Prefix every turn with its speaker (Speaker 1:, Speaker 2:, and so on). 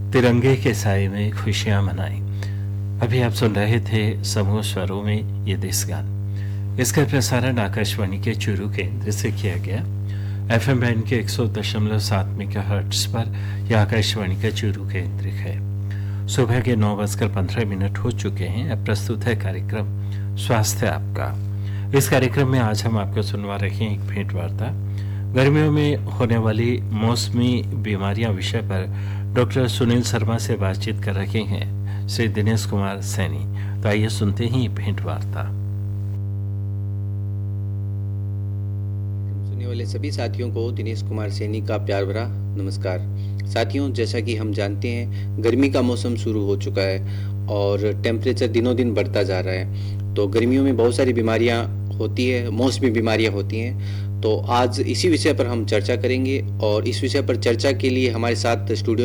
Speaker 1: तिरंगे के साए में खुशियां मनाई। अभी आप सुन रहे थे समूह स्वरों में ये देश गान। इसका प्रसारण आकाशवाणी के चूरू केंद्र से किया गया। एफएम बैंड के 100.7 मेगाहर्ट्ज पर यह आकाशवाणी का चूरू केंद्र है। सुबह के 9:15 हो चुके हैं। अब प्रस्तुत है कार्यक्रम स्वास्थ्य आपका। इस कार्यक्रम में आज हम आपको सुनवा रहे हैं एक भेंट वार्ता। गर्मियों में होने वाली मौसमी बीमारियां विषय पर डॉक्टर सुनील शर्मा से बातचीत कर रहे हैं श्री दिनेश कुमार सैनी। तो आइए सुनते हैं भेंट वार्ता।
Speaker 2: सुनने वाले सभी साथियों को दिनेश कुमार सैनी का प्यार भरा नमस्कार। साथियों, जैसा कि हम जानते हैं गर्मी का मौसम शुरू हो चुका है और टेम्परेचर दिनों दिन बढ़ता जा रहा है। तो गर्मियों में बहुत सारी बीमारियां होती है, मौसमी बीमारियां होती हैं। तो आज इसी विषय पर हम चर्चा करेंगे और इस विषय पर चर्चा के लिए हमारे साथ स्टूडियो